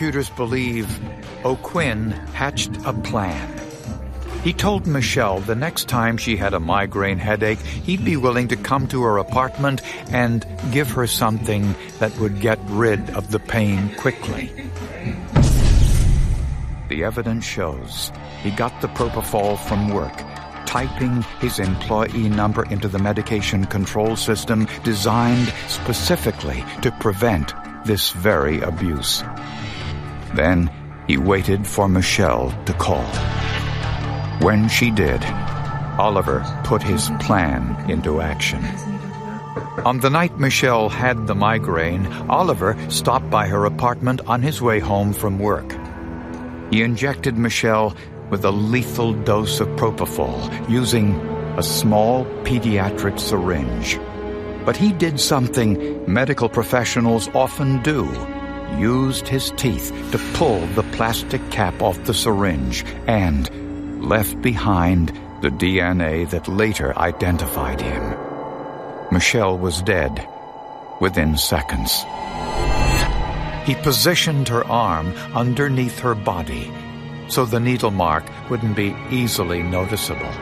Prosecutors believe O'Quinn hatched a plan. He told Michelle the next time she had a migraine headache, he'd be willing to come to her apartment and give her something that would get rid of the pain quickly. The evidence shows he got the propofol from work, typing his employee number into the medication control system designed specifically to prevent this very abuse. Then he waited for Michelle to call. When she did, Oliver put his plan into action. On the night Michelle had the migraine, Oliver stopped by her apartment on his way home from work. He injected Michelle with a lethal dose of propofol using a small pediatric syringe. But he did something medical professionals often do. Used his teeth to pull the plastic cap off the syringe and left behind the DNA that later identified him. Michelle was dead within seconds. He positioned her arm underneath her body so the needle mark wouldn't be easily noticeable.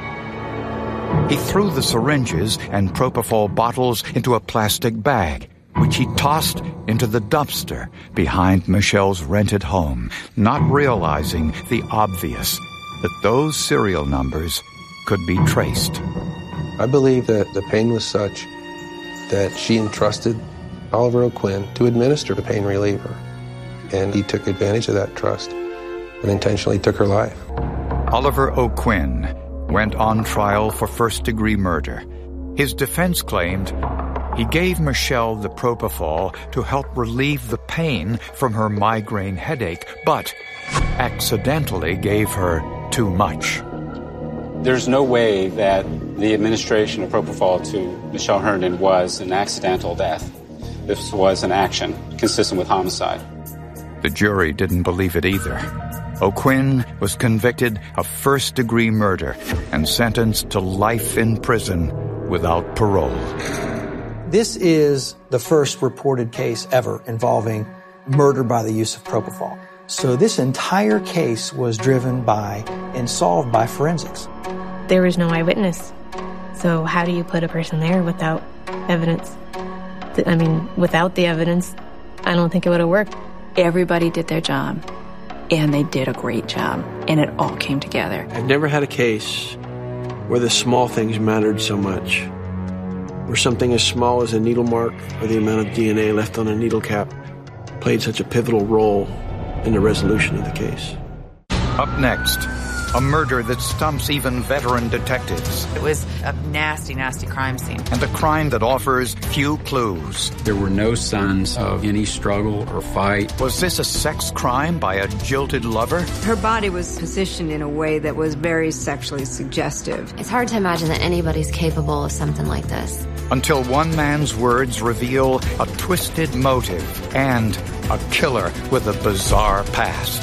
He threw the syringes and propofol bottles into a plastic bag, which he tossed into the dumpster behind Michelle's rented home, not realizing the obvious, that those serial numbers could be traced. I believe that the pain was such that she entrusted Oliver O'Quinn to administer the pain reliever, and he took advantage of that trust and intentionally took her life. Oliver O'Quinn went on trial for first-degree murder. His defense claimed he gave Michelle the propofol to help relieve the pain from her migraine headache, but accidentally gave her too much. There's no way that the administration of propofol to Michelle Herndon was an accidental death. This was an action consistent with homicide. The jury didn't believe it either. O'Quinn was convicted of first-degree murder and sentenced to life in prison without parole. This is the first reported case ever involving murder by the use of propofol. So this entire case was driven by and solved by forensics. There was no eyewitness. So how do you put a person there without evidence? I mean, without the evidence, I don't think it would have worked. Everybody did their job, and they did a great job, and it all came together. I've never had a case where the small things mattered so much, where something as small as a needle mark or the amount of DNA left on a needle cap played such a pivotal role in the resolution of the case. Up next, a murder that stumps even veteran detectives. It was a nasty, nasty crime scene. And a crime that offers few clues. There were no signs of any struggle or fight. Was this a sex crime by a jilted lover? Her body was positioned in a way that was very sexually suggestive. It's hard to imagine that anybody's capable of something like this. Until one man's words reveal a twisted motive and a killer with a bizarre past.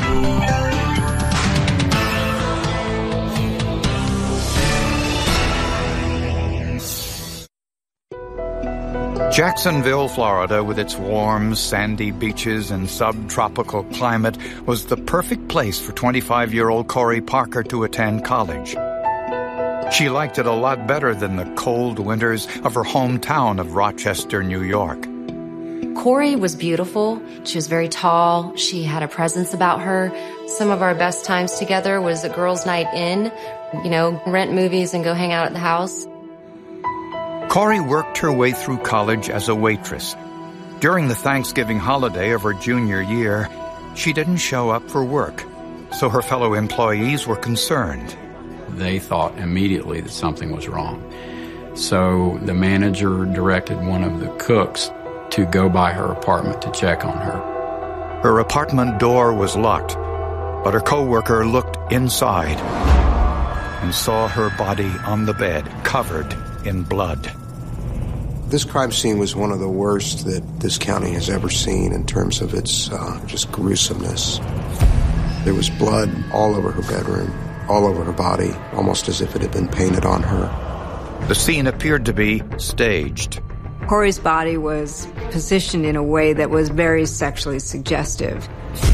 Jacksonville, Florida, with its warm, sandy beaches and subtropical climate, was the perfect place for 25-year-old Corey Parker to attend college. She liked it a lot better than the cold winters of her hometown of Rochester, New York. Corey was beautiful. She was very tall. She had a presence about her. Some of our best times together was a girls' night in, rent movies and go hang out at the house. Corey worked her way through college as a waitress. During the Thanksgiving holiday of her junior year, she didn't show up for work, so her fellow employees were concerned. They thought immediately that something was wrong. So the manager directed one of the cooks to go by her apartment to check on her. Her apartment door was locked, but her coworker looked inside and saw her body on the bed, covered in blood. This crime scene was one of the worst that this county has ever seen in terms of its just gruesomeness. There was blood all over her bedroom, all over her body, almost as if it had been painted on her. The scene appeared to be staged. Corey's body was positioned in a way that was very sexually suggestive.